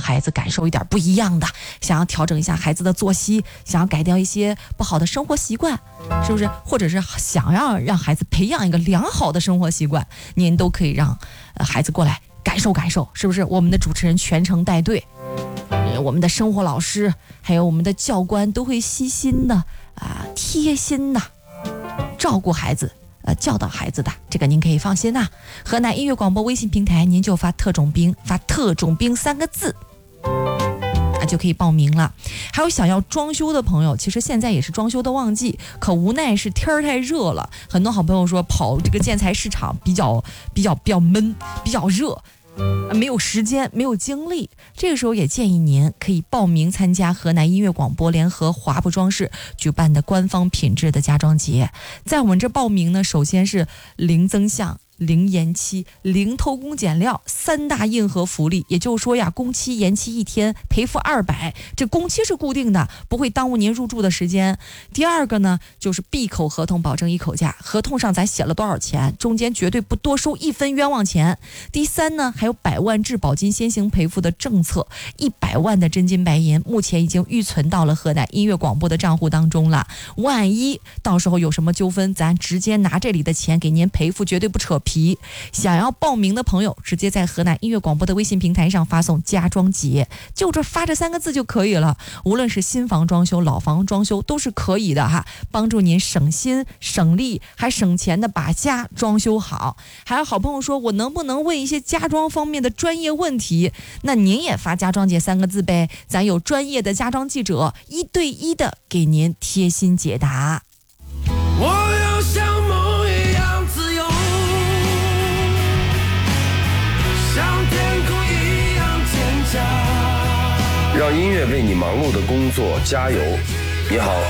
孩子感受一点不一样的，想要调整一下孩子的作息，想要改掉一些不好的生活习惯，是不是？或者是想要让孩子培养一个良好的生活习惯，您都可以让孩子过来感受感受，是不是？我们的主持人全程带队，我们的生活老师还有我们的教官都会细心的贴心的照顾孩子，教导孩子的，这个您可以放心呐。河南音乐广播微信平台，您就发特种兵3个字就可以报名了。还有想要装修的朋友，其实现在也是装修的旺季，可无奈是天儿太热了，很多好朋友说跑这个建材市场比较闷，比较热，没有时间没有精力，这个时候也建议您可以报名参加河南音乐广播联合华布装饰举办的官方品质的家装节。在我们这报名呢，首先是零增项、零延期、零偷工减料3大硬核福利，也就是说呀，工期延期1天赔付200，这工期是固定的，不会耽误您入住的时间。第二个呢，就是闭口合同保证一口价，合同上咱写了多少钱，中间绝对不多收1分冤枉钱。第三呢，还有100万质保金先行赔付的政策，100万的真金白银目前已经预存到了河南音乐广播的账户当中了，万一到时候有什么纠纷，咱直接拿这里的钱给您赔付，绝对不扯皮。想要报名的朋友，直接在河南音乐广播的微信平台上发送家装节，就这发这3个字就可以了。无论是新房装修、老房装修都是可以的哈，帮助您省心省力还省钱的把家装修好。还有好朋友说，我能不能问一些家装方面的专业问题？那您也发家装节3个字呗，咱有专业的家装记者1对1的给您贴心解答。 我要像梦一样自由，像天空一样坚强， 让音乐为你忙碌的工作加油。你好，